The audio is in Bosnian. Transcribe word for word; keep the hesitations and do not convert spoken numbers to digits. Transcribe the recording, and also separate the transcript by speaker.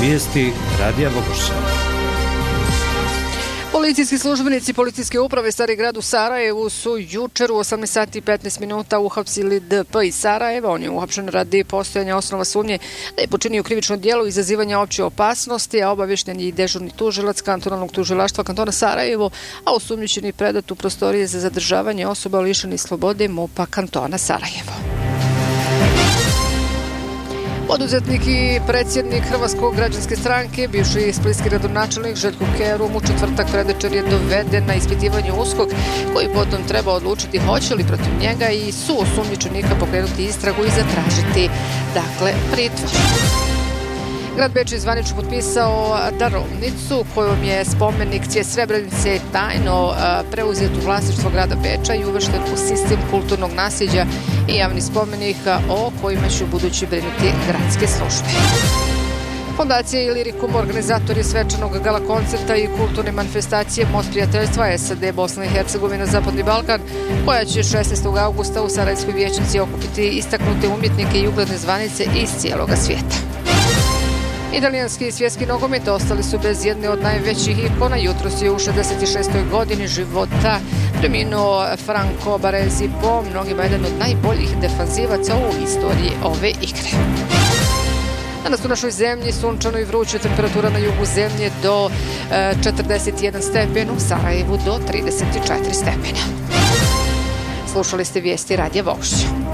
Speaker 1: Vijesti Radija Vogošća.
Speaker 2: Policijski službenici Policijske uprave Stari grad u Sarajevu su jučer u osamnaest sati i petnaest minuta uhapsili D P iz Sarajeva. On je uhapšen radi postojanja osnova sumnje da je počinio krivično djelo izazivanja opće opasnosti, a obavješten je i dežurni tužilac kantonalnog tužilaštva kantona Sarajevo, a osumnjičen je predat u prostorije za zadržavanje osoba lišenih slobode M U P-a kantona Sarajevo. Poduzetnik i predsjednik Hrvatskog građanske stranke, bivši splitski gradonačelnik Željko Kerum u četvrtak predvečer je doveden na ispitivanje U S K O K, koji potom treba odlučiti hoće li protiv njega i su osumnjičenika pokrenuti istragu i zatražiti, dakle, pritvor. Grad Beč je zvanično potpisao darovnicu kojom je spomenik Cvijet Srebrenice tajno preuzet u vlasništvo grada Beča i uvršten u sistem kulturnog nasljeđa i javnih spomenika o kojima će u budući brinuti gradske službe. Fondacija Ilirikum, organizatori svečanog gala koncerta i kulturne manifestacije Most prijateljstva S A D, Bosna i Hercegovina, Zapadni Balkan, koja će šesnaestog avgusta u Sarajevskoj vijećnici okupiti istaknute umjetnike i ugledne zvanice iz cijeloga svijeta. Italijanski i svjetski nogomet ostali su bez jedne od najvećih ikona. Jutros je u šezdeset šestoj godini života preminuo Franco Baresi, po mnogima jedan od najboljih defanzivaca u istoriji ove igre. Danas u našoj zemlji sunčano i vruće, temperatura na jugu zemlje do e, četrdeset jedan stepen, u Sarajevu do trideset četiri stepena. Slušali ste vijesti Radija Vogošća.